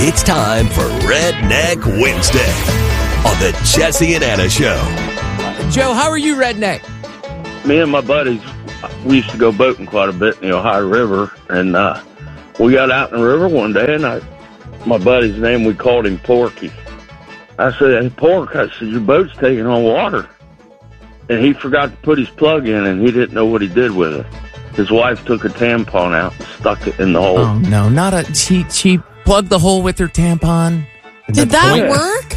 It's time for Redneck Wednesday on the Jesse and Anna Show. Joe, how are you, Redneck? Me and my buddies, we used to go boating quite a bit in the Ohio River, and we got out in the river one day, and my buddy's name, we called him Porky. I said, "Hey, Pork," I said, "your boat's taking on water." And he forgot to put his plug in, and he didn't know what he did with it. His wife took a tampon out and stuck it in the hole. Oh, no, not a... She plugged the hole with her tampon. Did that work?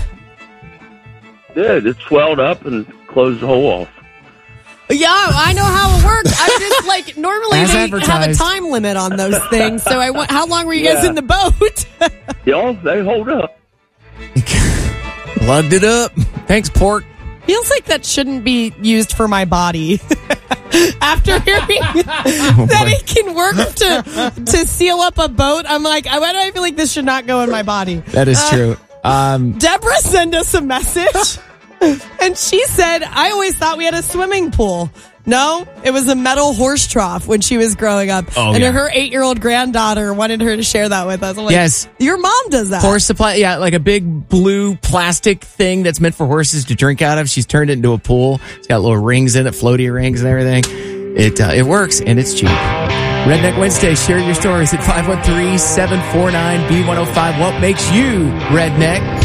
It swelled up and closed the hole off. Yeah, I know how it works. I'm just like, normally As they advertised. have a time limit on those things. So how long were you guys in the boat? They hold up. Plugged it up. Thanks, Pork. Feels like that shouldn't be used for my body. After hearing that it can work to seal up a boat, I'm like, why do I feel like this should not go in my body? That is true. Deborah sent us a message, and she said, I always thought we had a swimming pool. No, it was a metal horse trough when she was growing up. Oh, and yeah. her 8-year-old granddaughter wanted her to share that with us. I'm like, Yes. Your mom does that. Horse supply, yeah, like a big blue plastic thing that's meant for horses to drink out of. She's turned it into a pool. It's got little rings in it, floaty rings and everything. It works, and it's cheap. Redneck Wednesday, share your stories at 513-749-B105. What makes you redneck?